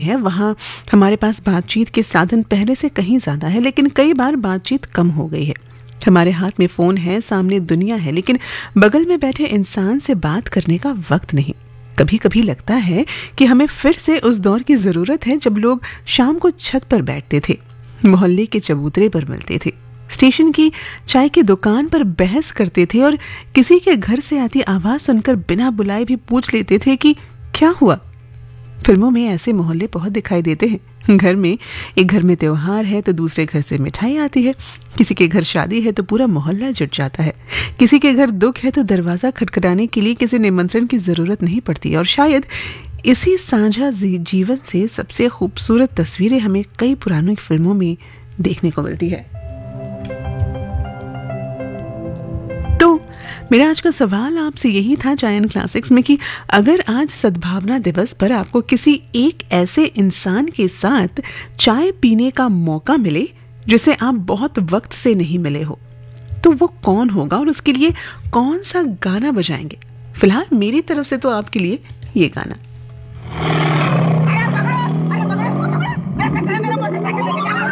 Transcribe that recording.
है वहाँ हमारे पास बातचीत के साधन पहले से कहीं ज़्यादा है, लेकिन कई बार बातचीत कम हो गई है। हमारे हाथ में फ़ोन है, सामने दुनिया है, लेकिन बगल में बैठे इंसान से बात करने का वक्त नहीं। कभी कभी लगता है कि हमें फिर से उस दौर की ज़रूरत है जब लोग शाम को छत पर बैठते थे, मोहल्ले के चबूतरे पर मिलते थे, स्टेशन की चाय की दुकान पर बहस करते थे और किसी के घर से आती आवाज़ सुनकर बिना बुलाए भी पूछ लेते थे कि क्या हुआ। फिल्मों में ऐसे मोहल्ले बहुत दिखाई देते हैं। एक घर में त्योहार है तो दूसरे घर से मिठाई आती है, किसी के घर शादी है तो पूरा मोहल्ला जुट जाता है, किसी के घर दुख है तो दरवाज़ा खटखटाने के लिए किसी निमंत्रण की ज़रूरत नहीं पड़ती। और शायद इसी साझा जीवन से सबसे खूबसूरत तस्वीरें हमें कई पुरानी फिल्मों में देखने को मिलती है। तो मेरा आज का सवाल आपसे यही था चाय क्लासिक्स में कि अगर आज सद्भावना दिवस पर आपको किसी एक ऐसे इंसान के साथ चाय पीने का मौका मिले जिसे आप बहुत वक्त से नहीं मिले हो, तो वो कौन होगा और उसके लिए कौन सा गाना बजाएंगे? फिलहाल मेरी तरफ से तो आपके लिए ये गाना।